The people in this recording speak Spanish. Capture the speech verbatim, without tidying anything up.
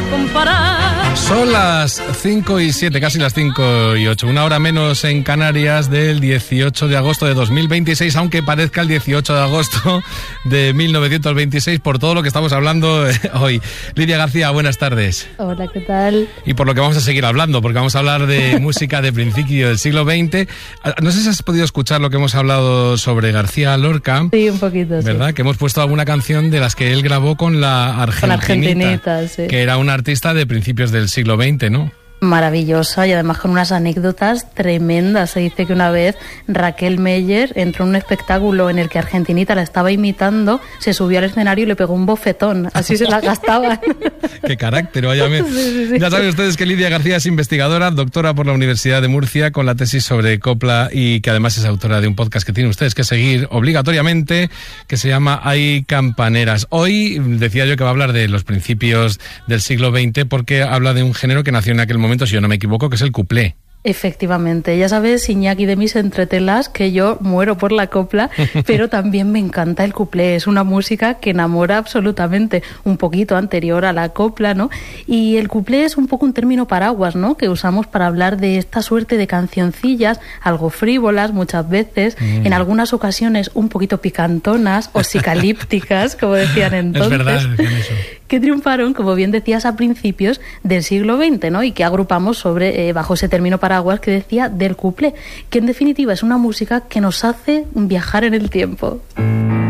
comparar. Son las cinco y siete, casi las cinco y ocho, una hora menos en Canarias del dieciocho de agosto de dos mil veintiséis, aunque parezca el dieciocho de agosto de mil novecientos veintiséis por todo lo que estamos hablando hoy. Lidia García, buenas tardes. Hola, ¿qué tal? Y por lo que vamos a seguir hablando, porque vamos a hablar de música de principio del siglo veinte. No sé si has podido escuchar lo que hemos hablado sobre García Lorca. Sí, un poquito, ¿verdad? Sí. Que hemos puesto alguna canción de las que él grabó con la Argentinita, con la Argentinita, sí. Que era una artista de principios del siglo veinte, ¿no? Maravillosa y además con unas anécdotas tremendas. Se dice que una vez Raquel Meyer entró en un espectáculo en el que Argentinita la estaba imitando, se subió al escenario y le pegó un bofetón. Así se la gastaban. Qué carácter, váyame. Sí, sí, sí. Ya saben ustedes que Lidia García es investigadora, doctora por la Universidad de Murcia, con la tesis sobre copla y que además es autora de un podcast que tienen ustedes que seguir obligatoriamente, que se llama Hay Campaneras. Hoy decía yo que va a hablar de los principios del siglo veinte porque habla de un género que nació en aquel momento, si yo no me equivoco, que es el cuplé. Efectivamente, ya sabes, Iñaki, de mis entretelas, que yo muero por la copla, pero también me encanta el cuplé. Es una música que enamora absolutamente, un poquito anterior a la copla, ¿no? Y el cuplé es un poco un término paraguas, ¿no? Que usamos para hablar de esta suerte de cancioncillas, algo frívolas muchas veces, mm. en algunas ocasiones un poquito picantonas o psicalípticas, como decían entonces. Es verdad, decían eso. Que triunfaron, como bien decías, a principios del siglo veinte, ¿no? Y que agrupamos sobre eh, bajo ese término paraguas que decía del cuplé, que en definitiva es una música que nos hace viajar en el tiempo.